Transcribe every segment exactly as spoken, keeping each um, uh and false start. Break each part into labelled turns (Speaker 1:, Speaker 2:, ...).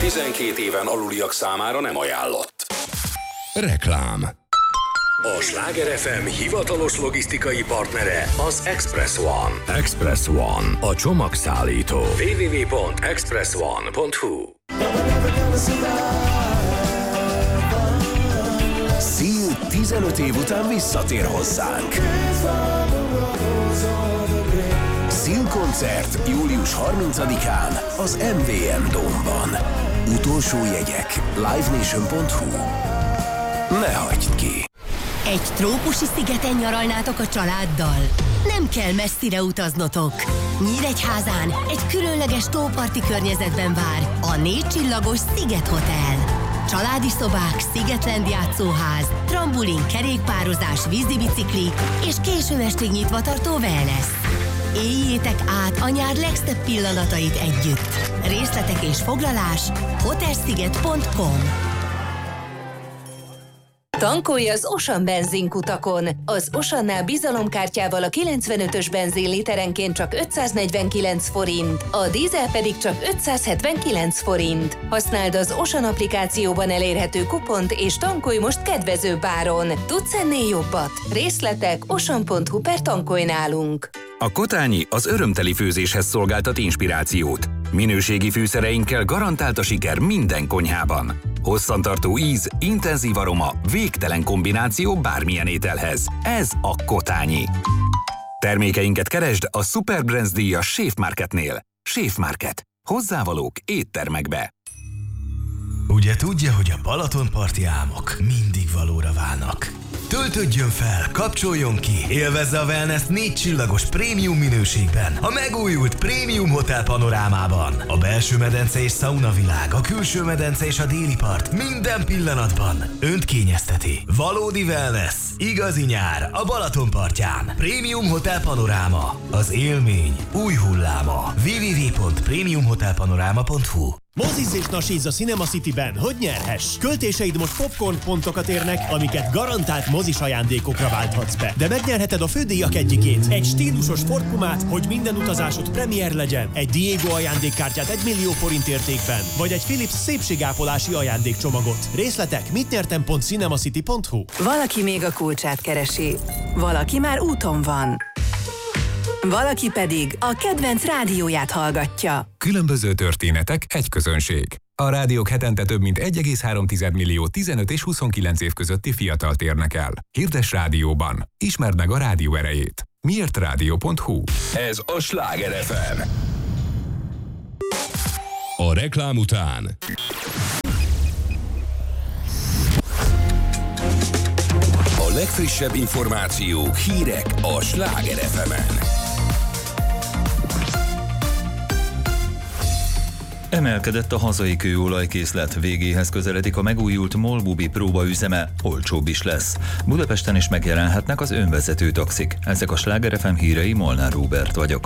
Speaker 1: tizenkét éven aluliak számára nem ajánlott. Reklám. A Sláger ef em hivatalos logisztikai partnere az Express One. Express One, a csomagszállító. double-u double-u double-u pont express one pont hu. Seal tizenöt év után visszatér hozzánk. Seal koncert július harmincadikán az em vé em Dome-ban. Utolsó jegyek live nation pont hu. Ne hagyd ki!
Speaker 2: Egy trópusi szigeten nyaralnátok a családdal? Nem kell messzire utaznotok. Nyíregyházán egy különleges tóparti környezetben vár a négy csillagos Sziget Hotel. Családi szobák, Szigetland játszóház, trambulin, kerékpározás, vízibicikli és késő estig nyitva tartó wellness. Éljétek át a nyár legszebb pillanatait együtt. Részletek és foglalás hotelsziget pont com.
Speaker 3: Tankolj az Osan benzinkutakon! Az Osannál bizalomkártyával a kilencvenötös benzin literenként csak ötszáznegyvenkilenc forint, a dízel pedig csak ötszázhetvenkilenc forint. Használd az Osan applikációban elérhető kupont és tankolj most kedvezőbb áron. Tudsz ennél jobbat? Részletek osan pont hu per tankolj nálunk.
Speaker 1: A Kotányi az örömteli főzéshez szolgáltat inspirációt. Minőségi fűszereinkkel garantált a siker minden konyhában. Hosszantartó íz, intenzív aroma, végtelen kombináció bármilyen ételhez. Ez a Kotányi. Termékeinket keresd a Super Brands díjas Chef Marketnél. Chef Market. Hozzávalók éttermekbe.
Speaker 4: Ugye tudja, hogy a Balatonparti álmok mindig valóra válnak. Töltődjön fel, kapcsoljon ki, élvezze a wellness négy csillagos prémium minőségben, a megújult Prémium Hotel panorámában. A belső medence és szauna világ, a külső medence és a déli part minden pillanatban önt kényezteti. Valódi wellness, igazi nyár a Balatonpartján. Prémium Hotel panoráma, az élmény új hulláma. double-u double-u double-u pont prémium hotel panoráma pont hu.
Speaker 5: Mozizz és nasízz a Cinema Cityben, hogy nyerhess! Költéseid most popcorn pontokat érnek, amiket garantált mozis ajándékokra válthatsz be. De megnyerheted a fődíjak egyikét, egy stílusos Ford Pumát, hogy minden utazásod premier legyen, egy Diego ajándékkártyát egy millió forint értékben, vagy egy Philips szépségápolási ajándékcsomagot. Részletek mit nyertem pont cinemacity pont hu.
Speaker 6: Valaki még a kulcsát keresi, valaki már úton van. Valaki pedig a kedvenc rádióját hallgatja.
Speaker 7: Különböző történetek, egy közönség. A rádiók hetente több mint egy egész három millió tizenöt és huszonkilenc év közötti fiatalt érnek el. Hirdess rádióban. Ismerd meg a rádió erejét. miért rádió pont hu.
Speaker 1: Ez a Sláger ef em.
Speaker 8: A reklám után
Speaker 1: a legfrissebb információk, hírek a Sláger ef emen.
Speaker 9: Emelkedett a hazai kőolajkészlet, végéhez közeledik a megújult MOL-Bubi próbaüzeme, olcsóbb is lesz. Budapesten is megjelenhetnek az önvezető taxik. Ezek a Sláger ef em hírei, Molnár Róbert vagyok.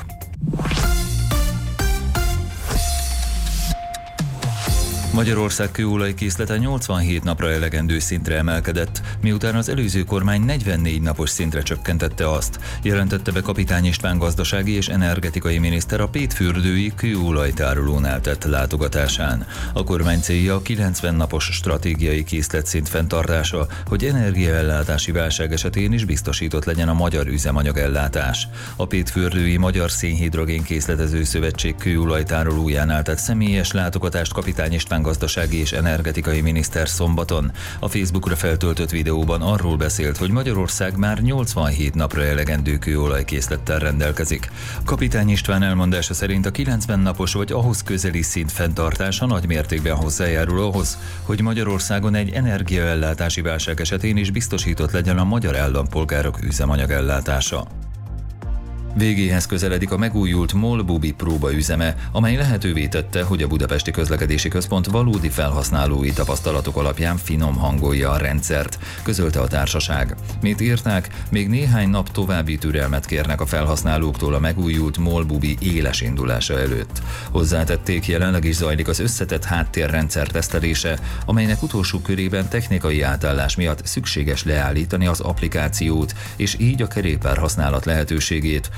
Speaker 9: Magyarország kőolajkészlete nyolcvanhét napra elegendő szintre emelkedett, miután az előző kormány negyvennégy napos szintre csökkentette azt, jelentette be Kapitány István gazdasági és energetikai miniszter a pétfürdői kőolajtárolónál tett látogatásán. A kormány célja a kilencven napos stratégiai készletszint fenntartása, hogy energiaellátási válság esetén is biztosított legyen a magyar üzemanyagellátás. A pétfürdői Magyar Szénhidrogén Készletező Szövetség kőolajtárolójánál tett személyes látogatást Kapitány István gazdasági és energetikai miniszter szombaton. A Facebookra feltöltött videóban arról beszélt, hogy Magyarország már nyolcvanhét napra elegendő kőolajkészlettel rendelkezik. Kapitány István elmondása szerint a kilencven napos vagy ahhoz közeli szint fenntartása nagy mértékben hozzájárul ahhoz, hogy Magyarországon egy energiaellátási válság esetén is biztosított legyen a magyar állampolgárok üzemanyagellátása. Végéhez közeledik a megújult MOL-Bubi próbaüzeme, amely lehetővé tette, hogy a Budapesti Közlekedési Központ valódi felhasználói tapasztalatok alapján finom hangolja a rendszert, közölte a társaság. Mint írták, még néhány nap további türelmet kérnek a felhasználóktól a megújult MOL-Bubi éles indulása előtt. Hozzátették, jelenleg is zajlik az összetett háttérrendszer tesztelése, amelynek utolsó körében technikai átállás miatt szükséges leállítani az applikációt, és így a kerékpár használat lehetőségét,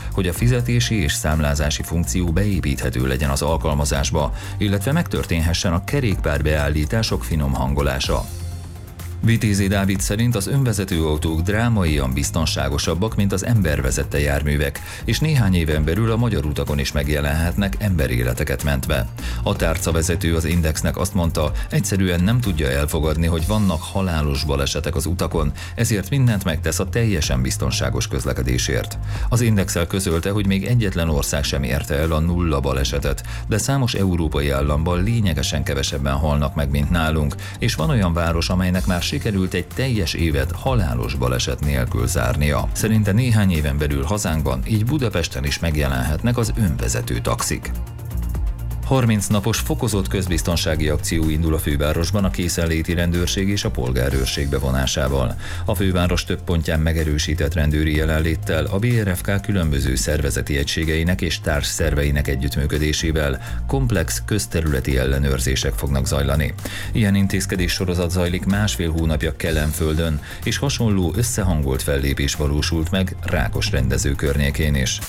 Speaker 9: hogy a fizetési és számlázási funkció beépíthető legyen az alkalmazásba, illetve megtörténhessen a kerékpárbeállítások finom hangolása. Vitézi Dávid szerint az önvezető autók drámaian biztonságosabbak, mint az embervezette járművek, és néhány éven belül a magyar utakon is megjelenhetnek emberéleteket mentve. A tárcavezető az Indexnek azt mondta, egyszerűen nem tudja elfogadni, hogy vannak halálos balesetek az utakon, ezért mindent megtesz a teljesen biztonságos közlekedésért. Az Indexel közölte, hogy még egyetlen ország sem érte el a nulla balesetet, de számos európai államban lényegesen kevesebben halnak meg, mint nálunk, és van olyan város, amelynek már sikerült egy teljes évet halálos baleset nélkül zárnia. Szerinte néhány éven belül hazánkban, így Budapesten is megjelenhetnek az önvezető taxik. harminc napos fokozott közbiztonsági akció indul a fővárosban a készenléti rendőrség és a polgárőrség bevonásával. A főváros több pontján megerősített rendőri jelenléttel, a bé er ef ká különböző szervezeti egységeinek és társszerveinek együttműködésével komplex közterületi ellenőrzések fognak zajlani. Ilyen intézkedés sorozat zajlik másfél hónapja Kelenföldön, és hasonló összehangolt fellépés valósult meg Rákos rendező környékén is.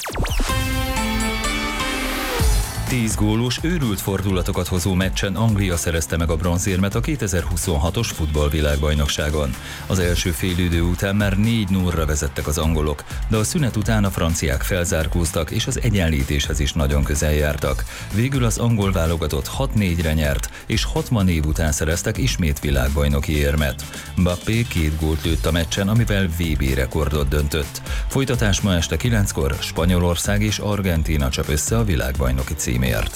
Speaker 9: Tíz gólus, őrült fordulatokat hozó meccsen Anglia szerezte meg a bronzérmet a kétezer-huszonhatos futballvilágbajnokságon. Az első félidő után már négy nullra vezettek az angolok, de a szünet után a franciák felzárkóztak és az egyenlítéshez is nagyon közel jártak. Végül az angol válogatott hat négyre nyert, és hatvan év után szereztek ismét világbajnoki érmet. Mbappé két gólt lőtt a meccsen, amivel vé bé rekordot döntött. Folytatás ma este kilenckor, Spanyolország és Argentína csap össze a világbajnoki címért.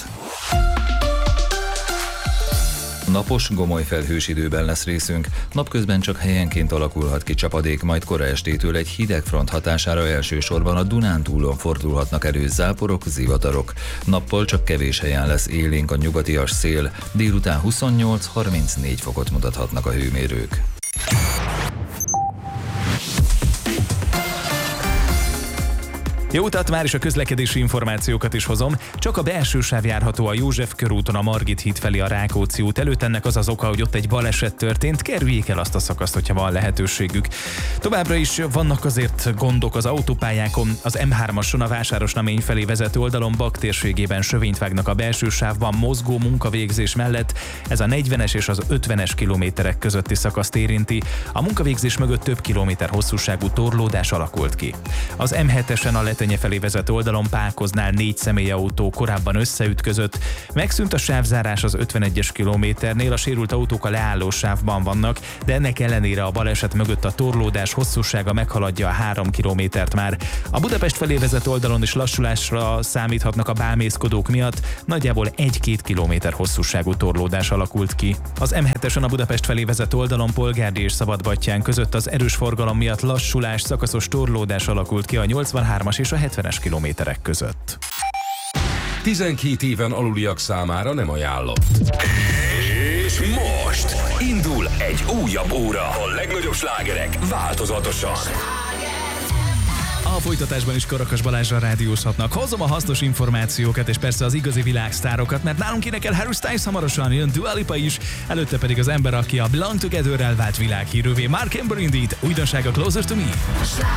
Speaker 9: Napos, gomoly felhős időben lesz részünk, napközben csak helyenként alakulhat ki csapadék, majd kora estétől egy hideg front hatására elsősorban a Dunántúlon fordulhatnak elő záporok, zivatarok. Nappal csak kevés helyen lesz élénk a nyugatias szél, délután huszonnyolc-harmincnégy fokot mutathatnak a hőmérők.
Speaker 10: Jó utat, már is a közlekedési információkat is hozom. Csak a belső sáv járható a József körúton a Margit híd felé a Rákóczi út előtt. Ennek az az oka, hogy ott egy baleset történt. Kerüljék el azt a szakaszt, hogyha van lehetőségük. Továbbra is vannak azért gondok az autópályákon. Az em hármason a Vásárosnamény felé vezető oldalon Bak térségében sövényt vágnak a belső sávban mozgó munkavégzés mellett. Ez a negyvenes és az ötvenes kilométerek közötti szakaszt érinti. A munkavégzés mögött több kilométer hosszúságú torlódás alakult ki. Az em hetesen a Letenye felé vezető oldalon Pákoznál négy személyautó korábban összeütközött. Megszűnt a sávzárás az ötvenegyes kilométernél, a sérült autók a leálló sávban vannak, de ennek ellenére a baleset mögött a torlódás hosszúsága meghaladja a három kilométert már. A Budapest felé vezető oldalon is lassulásra számíthatnak a bámészkodók miatt, nagyjából egy-két kilométer hosszúságú torlódás alakult ki. Az em hetesen a Budapest felé vezető oldalon Polgárdi és Szabadbattyán között az erős forgalom miatt lassulás, szakaszos torlódás alakult ki a nyolcvanhármas és a hetvenes kilométerek között.
Speaker 8: tizenkét éven aluliak számára nem ajánlott. És most indul egy újabb óra. A legnagyobb slágerek változatosan.
Speaker 10: A folytatásban is Karakas Balázsral rádiózhatnak. Hozom a hasznos információkat és persze az igazi világsztárokat, mert nálunk énekel Harry Styles, hamarosan jön Dua Lipa is, előtte pedig az ember, aki a Belong Together-rel vált világhírűvé, Mark Ember indít, újdonság a Closer to Me.